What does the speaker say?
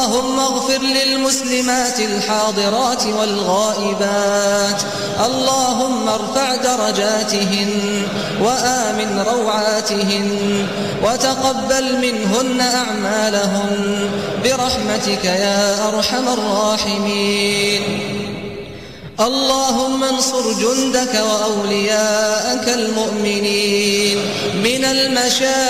اللهم اغفر للمسلمات الحاضرات والغائبات، اللهم ارفع درجاتهن وآمن روعاتهن وتقبل منهن أعمالهن برحمتك يا أرحم الراحمين. اللهم انصر جندك وأولياءك المؤمنين من المشاكل